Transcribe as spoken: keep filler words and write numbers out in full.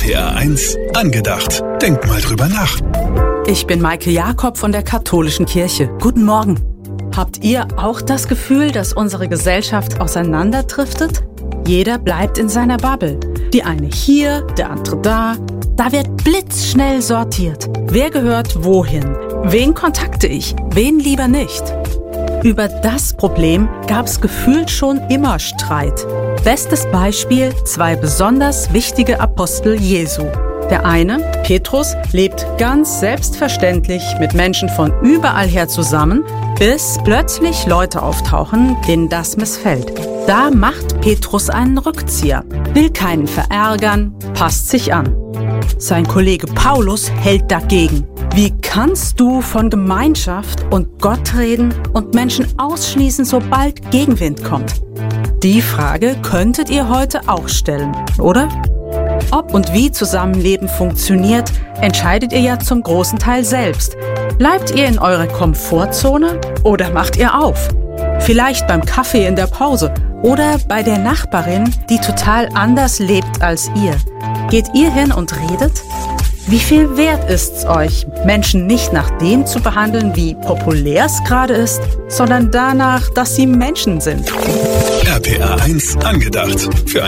R P R eins angedacht. Denk mal drüber nach. Ich bin Maike Jakob von der Katholischen Kirche. Guten Morgen. Habt ihr auch das Gefühl, dass unsere Gesellschaft auseinanderdriftet? Jeder bleibt in seiner Bubble. Die eine hier, der andere da. Da wird blitzschnell sortiert. Wer gehört wohin? Wen kontakte ich? Wen lieber nicht? Über das Problem gab es gefühlt schon immer Streit. Bestes Beispiel: zwei besonders wichtige Apostel Jesu. Der eine, Petrus, lebt ganz selbstverständlich mit Menschen von überall her zusammen, bis plötzlich Leute auftauchen, denen das missfällt. Da macht Petrus einen Rückzieher, will keinen verärgern, passt sich an. Sein Kollege Paulus hält dagegen. Wie kannst du von Gemeinschaft und Gott reden und Menschen ausschließen, sobald Gegenwind kommt? Die Frage könntet ihr heute auch stellen, oder? Ob und wie Zusammenleben funktioniert, entscheidet ihr ja zum großen Teil selbst. Bleibt ihr in eurer Komfortzone oder macht ihr auf? Vielleicht beim Kaffee in der Pause oder bei der Nachbarin, die total anders lebt als ihr. Geht ihr hin und redet? Wie viel wert ist's euch, Menschen nicht nach dem zu behandeln, wie populär es gerade ist, sondern danach, dass sie Menschen sind? R P R eins angedacht. Für